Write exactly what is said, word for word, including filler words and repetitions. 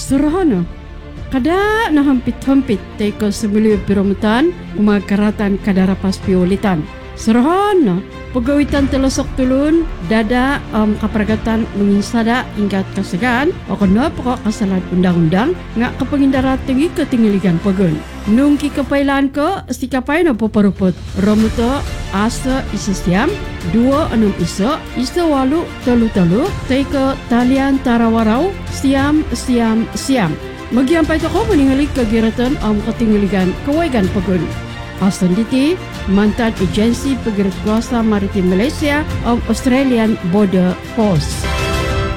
Serahana. Kada na hampit-hampit teko semuli piromutan umakaratan kadarapas piulitan. Serahana. Pegawitan telosok tulun dada um, kaperagatan menginsada ingat kasegan okona pokok kesalahan undang-undang ngak kepengindara tinggi ketinggaligan pegun. Nungki kepailan ke sikapai na poparuput romuto asa isa siam dua enam isa isa walu telu telu teko talian tarawarau siam siam siam. Magiampai toko meningali kegiratan um, ketinggaligan kewaigan pegun. Aston Diti, mantan agensi pengirim kuasa maritim Malaysia of Australian Border Force.